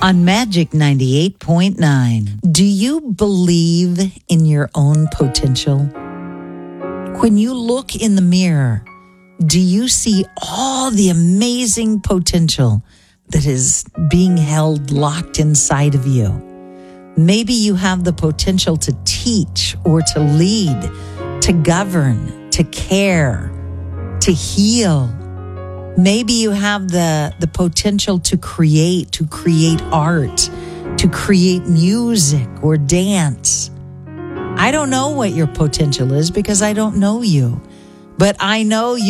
on Magic 98.9. Do you believe in your own potential? When you look in the mirror, do you see all the amazing potential that is being held locked inside of you? Maybe you have the potential to teach or to lead, to govern, to care, to heal. Maybe you have the potential to create art, to create music or dance. I don't know what your potential is because I don't know you, but I know you.